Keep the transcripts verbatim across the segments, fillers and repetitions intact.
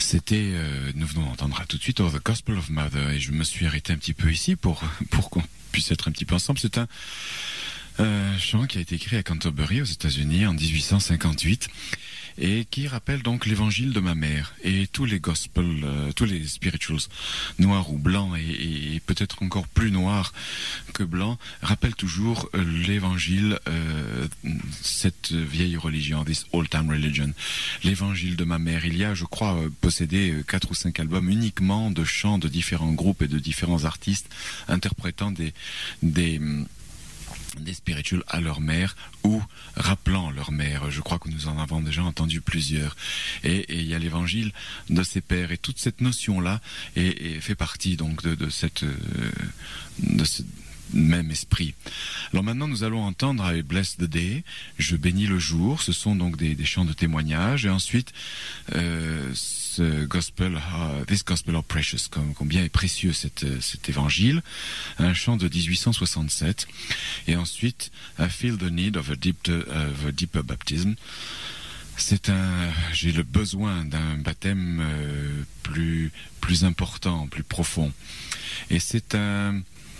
C'était, euh, nous venons d'entendre tout de suite oh, The Gospel of Mother, et je me suis arrêté un petit peu ici pour, pour qu'on puisse être un petit peu ensemble. C'est un euh, chant qui a été écrit à Canterbury aux États-Unis en dix-huit cent cinquante-huit et qui rappelle donc l'évangile de ma mère. Et tous les gospels, euh, tous les spirituals, noirs ou blancs, et, et peut-être encore plus noirs que blancs, rappellent toujours euh, l'évangile, euh, cette vieille religion, this old time religion, l'évangile de ma mère. Il y a, je crois, euh, possédé euh, quatre ou cinq albums uniquement de chants de différents groupes et de différents artistes interprétant des des des spirituals à leur mère ou rappelant leur mère. Je crois que nous en avons déjà entendu plusieurs. Et, et il y a l'évangile de ses pères. Et toute cette notion-là est, est, fait partie donc de, de cette euh, de ce même esprit. Alors maintenant, nous allons entendre I Bless the Day, je bénis le jour. Ce sont donc des, des chants de témoignage. Et ensuite, euh, ce gospel, uh, this gospel of precious, comme, combien est précieux cet, cet évangile. Un chant de dix-huit cent soixante-sept. Et ensuite, I feel the need of a, deep, of a deeper baptism. C'est un, j'ai le besoin d'un baptême euh, plus, plus important, plus profond. Et c'est un,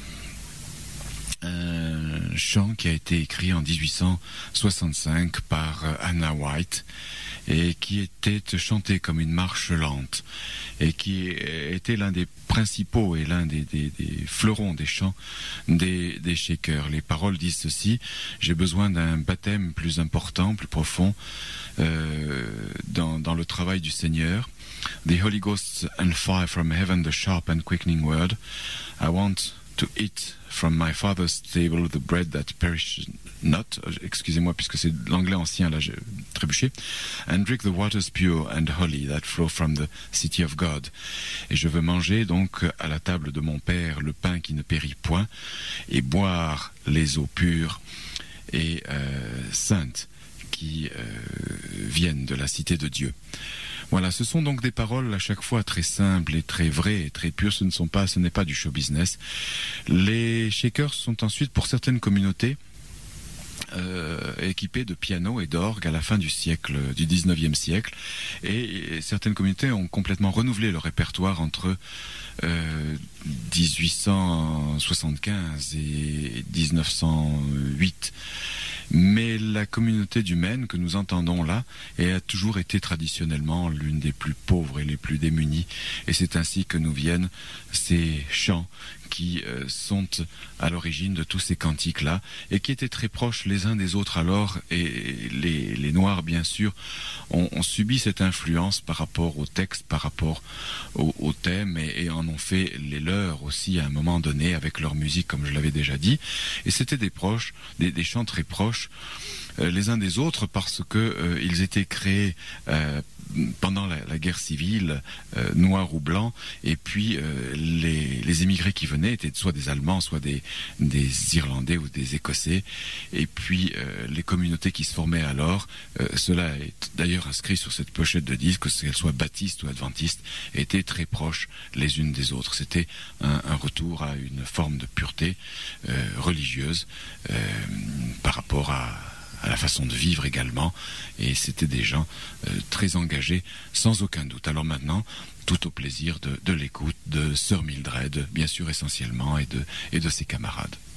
un chant qui a été écrit en dix-huit cent soixante-cinq par Anna White et qui était chanté comme une marche lente et qui était l'un des principaux et l'un des, des, des fleurons des chants des, des Shakers. Les paroles disent ceci: j'ai besoin d'un baptême plus important, plus profond euh, dans, dans le travail du Seigneur. The Holy Ghost and fire from heaven, the sharp and quickening word. I want to eat from my father's table the bread that perishes not. Excusez-moi puisque c'est l'anglais ancien, là j'ai trébuché. And drink the waters pure and holy that flow from the city of God. Et je veux manger donc à la table de mon père le pain qui ne périt point et boire les eaux pures et euh, saintes qui euh, viennent de la cité de Dieu. Voilà, ce sont donc des paroles à chaque fois très simples et très vraies et très pures. Ce ne sont pas, ce n'est pas du show business. Les Shakers sont ensuite, pour certaines communautés, euh, équipés de pianos et d'orgues à la fin du siècle, du dix-neuvième siècle. Et, et certaines communautés ont complètement renouvelé leur répertoire entre euh, dix-huit cent soixante-quinze et dix-neuf cent huit. Mais la communauté du Maine que nous entendons là a toujours été traditionnellement l'une des plus pauvres et les plus démunies. Et c'est ainsi que nous viennent ces chants qui euh, sont à l'origine de tous ces cantiques-là et qui étaient très proches les uns des autres alors. Et les, les Noirs, bien sûr, ont, ont subi cette influence par rapport au texte, par rapport au, au thème et, et en ont fait les leurs aussi à un moment donné avec leur musique, comme je l'avais déjà dit. Et c'était des proches, des, des chants très proches euh, les uns des autres parce que euh, ils étaient créés euh, pendant la, la guerre civile, euh, noirs ou blancs, et puis euh, les, les émigrés qui venaient étaient soit des Allemands, soit des, des Irlandais ou des Écossais, et puis euh, les communautés qui se formaient alors, euh, cela est d'ailleurs inscrit sur cette pochette de disque, que qu'elles soient baptistes ou adventistes, étaient très proches les unes des autres. C'était un, un retour à une forme de pureté euh, religieuse euh, par rapport à à la façon de vivre également, et c'était des gens euh, très engagés, sans aucun doute. Alors maintenant, tout au plaisir de, de l'écoute de Sœur Mildred, bien sûr essentiellement, et de, et de ses camarades.